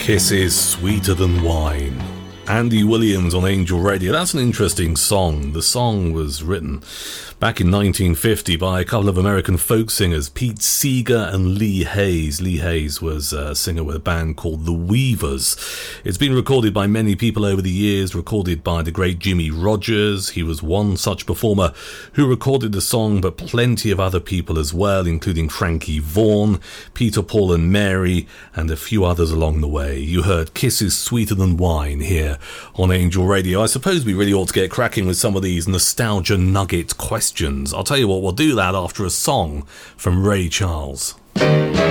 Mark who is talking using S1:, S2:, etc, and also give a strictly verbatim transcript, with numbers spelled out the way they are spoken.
S1: Kisses Sweeter Than Wine. Andy Williams on Angel Radio. That's an interesting song. The song was written back in nineteen fifty by a couple of American folk singers, Pete Seeger and Lee Hayes. Lee Hayes was a singer with a band called The Weavers. It's been recorded by many people over the years, recorded by the great Jimmy Rogers. He was one such performer who recorded the song, but plenty of other people as well, including Frankie Vaughan, Peter, Paul and Mary, and a few others along the way. You heard Kisses Sweeter Than Wine here on Angel Radio. I suppose we really ought to get cracking with some of these nostalgia nugget questions. I'll tell you what, we'll do that after a song from Ray Charles.